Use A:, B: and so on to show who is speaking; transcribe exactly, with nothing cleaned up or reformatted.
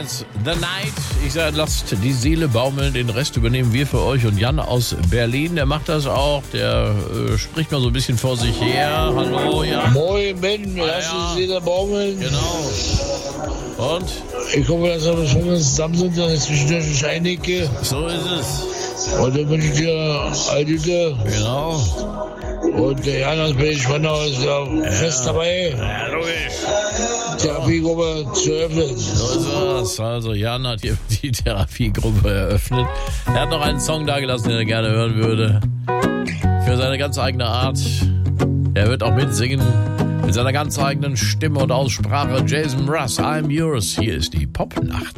A: eins, The Night. Ich sage, lasst die Seele baumeln, den Rest übernehmen wir für euch. Und Jan aus Berlin, der macht das auch. Der äh, spricht mal so ein bisschen vor sich her. Hallo, Jan.
B: Moin, Ben, lass
A: ja.
B: die Seele baumeln.
A: Genau. Und?
B: Ich hoffe, dass wir schon ganz zusammen sind, dass ich zwischendurch nicht einnecke.
A: So ist es.
B: Und dann wünsche ich dir all Gute.
A: Genau.
B: Und der Jan aus Berlin-Spandau ist ja, ja fest dabei.
A: Ja, logisch.
B: Therapiegruppe zu öffnen.
A: So ist es. Also Jan hat hier die Therapiegruppe eröffnet. Er hat noch einen Song dagelassen, den er gerne hören würde. Für seine ganz eigene Art. Er wird auch mitsingen. Mit seiner ganz eigenen Stimme und Aussprache. Jason Mraz, I'm Yours. Hier ist die Popnacht.